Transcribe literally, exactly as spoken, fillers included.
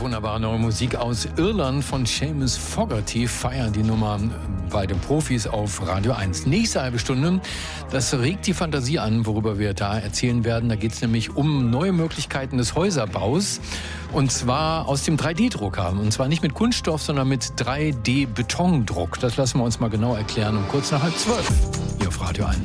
Wunderbare neue Musik aus Irland von Seamus Fogarty. Feiern die Nummer bei den Profis auf Radio eins. Nächste halbe Stunde, das regt die Fantasie an, worüber wir da erzählen werden. Da geht es nämlich um neue Möglichkeiten des Häuserbaus. Und zwar aus dem drei D Drucker. Und zwar nicht mit Kunststoff, sondern mit drei D Betondruck. Das lassen wir uns mal genau erklären um kurz nach halb zwölf hier auf Radio eins.